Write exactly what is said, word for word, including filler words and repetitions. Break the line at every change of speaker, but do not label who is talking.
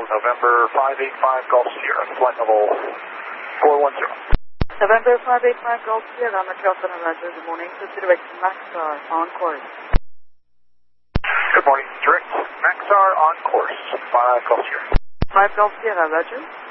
November five eight five Golf Sierra, flight level four one zero.
November five eight five Golf Sierra, on the Trail Center, Roger. Good morning. Proceed direct to Maxar on course.
Good morning. Direct Maxar on course, five Golf Sierra.
five Golf Sierra, Roger.